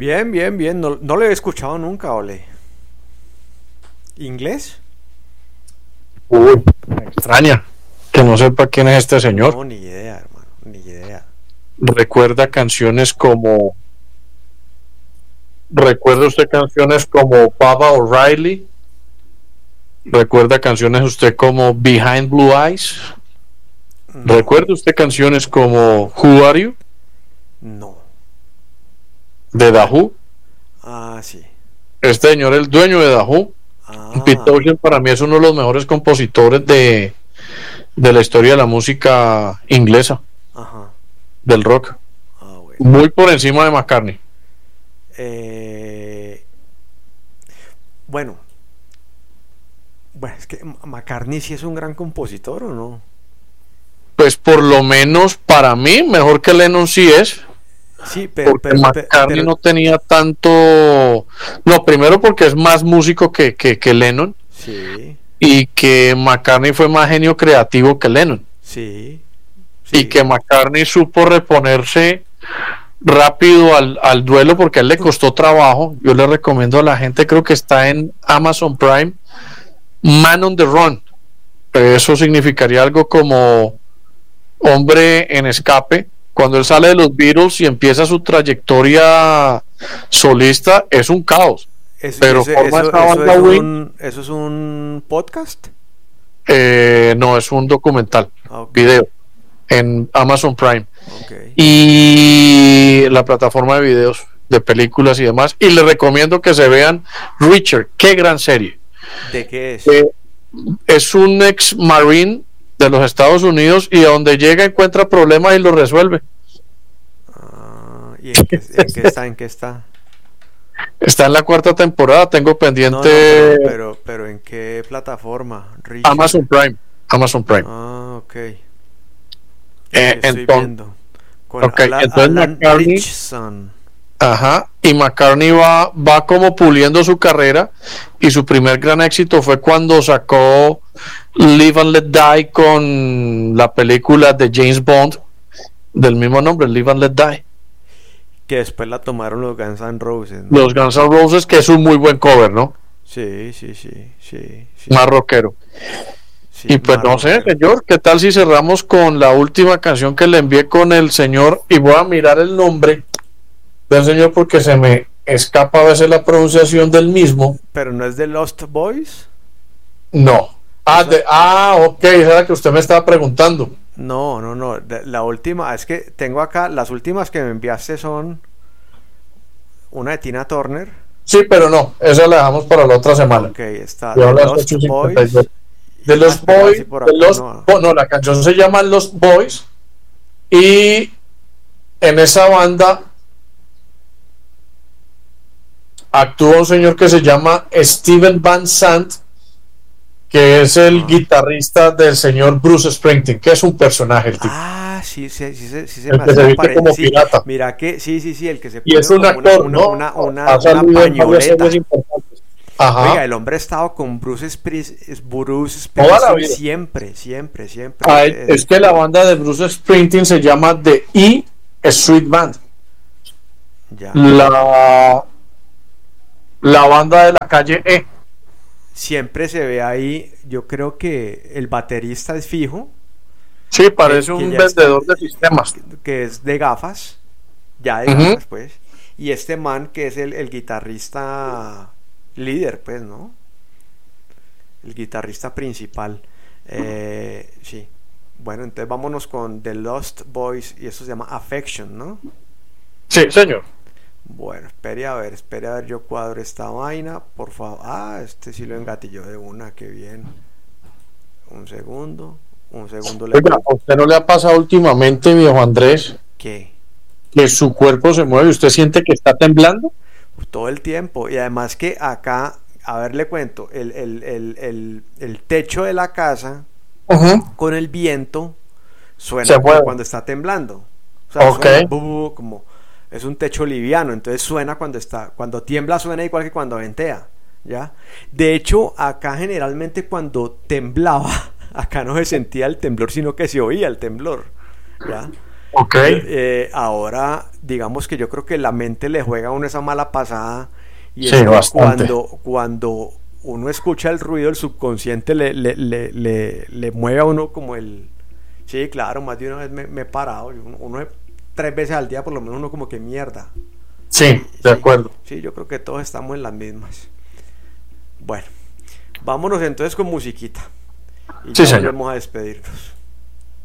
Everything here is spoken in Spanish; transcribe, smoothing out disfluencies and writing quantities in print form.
Bien, bien, bien. No, no lo he escuchado nunca, Ole. ¿Inglés? Uy, me extraña que no sepa quién es este señor. No, ni idea, hermano. Ni idea. Recuerda canciones como, ¿recuerda usted canciones como Baba O'Reilly? ¿Recuerda canciones usted como Behind Blue Eyes? No, ¿Recuerda usted canciones como Who Are You? no. De The Who. Ah, sí. Este señor es el dueño de The Who. Pete Ah, Townshend para mí es uno de los mejores compositores de la historia de la música inglesa, ajá. del rock. Ah, bueno. Muy por encima de McCartney. Eh, bueno, bueno, es que McCartney sí es un gran compositor, ¿o no? Pues por lo menos para mí, mejor que Lennon sí es. Sí, Porque McCartney no tenía tanto. No, primero porque es más músico que Lennon. sí, Y que McCartney fue más genio creativo que Lennon. sí, Y sí. que McCartney supo reponerse rápido al duelo porque a él le costó trabajo. Yo le recomiendo a la gente, creo que está en Amazon Prime, Man on the Run. Eso significaría algo como hombre en escape. Cuando él sale de los Beatles y empieza su trayectoria solista, es un caos. Pero forma esta banda Wings. ¿Eso es un podcast? No, es un documental, Ok, video, en Amazon Prime. ok. Y la plataforma de videos, de películas y demás. Y les recomiendo que se vean Richard, qué gran serie. ¿De qué es? Es un ex marine de los Estados Unidos y a donde llega encuentra problemas y los resuelve. Ah, ¿y en qué está? ¿En qué está? Está en la cuarta temporada, tengo No, pendiente no, pero ¿en qué plataforma? Richard. Amazon Prime. Amazon Prime. Ah, ok. Sí, estoy Entonces, viendo. Con okay, entonces Alan McCartney, Richson. ajá, y McCartney va como puliendo su carrera y su primer gran éxito fue cuando sacó Live and Let Die con la película de James Bond del mismo nombre, Live and Let Die. Que después la tomaron los Guns N' Roses, ¿no? Los Guns N' Roses, que es un muy buen cover, ¿no? Sí, sí, sí, sí, sí. Más rockero. Sí, Y pues más no sé, rockero. señor, ¿qué tal si cerramos con la última canción que le envié con el señor? Y voy a mirar el nombre del señor porque se me escapa a veces la pronunciación del mismo. Pero no es de Lost Boys. No. Ok, esa era la que usted me estaba preguntando. No, no, no. La última, es que tengo acá, las últimas que me enviaste son una de Tina Turner. Sí, pero no, esa la dejamos para la otra semana. Ok, está Yo The a las Lost 8:52. Boys. De los Espera, Boys, sí, por acá no. no, la canción se llama Los Boys y en esa banda actúa un señor que se llama Steven Van Sant, que es el Ah, guitarrista del señor Bruce Springsteen, que es un personaje el tipo, sí, sí, sí, sí se el me que hace se la viste pared. como Sí, pirata. mira que, sí, sí, sí, el que se Y es pone un como actor, ¿no? Ha una salido en varias series pañoleta. importantes. Oiga, Ajá, el hombre ha estado con Bruce toda la Springsteen vida. siempre, siempre, Ah, siempre. es que la banda de Bruce Springsteen se llama The E Street Band. Ya. La, la banda de la calle E. Siempre se ve ahí, yo creo que el baterista es fijo, Sí, parece que un ya está, vendedor de sistemas. que es de gafas, ya de Ujú. gafas, pues. Y este man que es el guitarrista líder, pues, ¿no? El guitarrista principal. Sí. Bueno, entonces vámonos con The Lost Boys y eso se llama Affection, ¿no? Sí, señor. Bueno, espere a ver, yo cuadro esta vaina, por favor. Ah, este sí lo engatilló de una, qué bien. Un segundo le Oiga, pongo. ¿a usted no le ha pasado últimamente, viejo Andrés, ¿Qué? que su cuerpo se mueve y usted siente que está temblando? Todo el tiempo. Y además que acá, a ver, le cuento, el techo de la casa Ujú. con el viento Se suena como mueve. cuando está temblando. O sea, Ok. suena como es un techo liviano, entonces suena cuando tiembla suena igual que cuando ventea, ¿ya? De hecho, acá generalmente cuando temblaba, acá no se sentía el temblor, sino que se oía el temblor, ¿ya? Ok. Ahora, digamos que yo creo que la mente le juega a uno esa mala pasada, y Sí, es que bastante. cuando uno escucha el ruido, el subconsciente le mueve a uno como el... Sí, claro, más de una vez me he parado. Uno 3 veces al día por lo menos uno como que mierda. Sí, Sí, de sí, acuerdo. sí, yo creo que todos estamos en las mismas. Bueno, vámonos entonces con musiquita y Sí, ya señor. volvemos a despedirnos.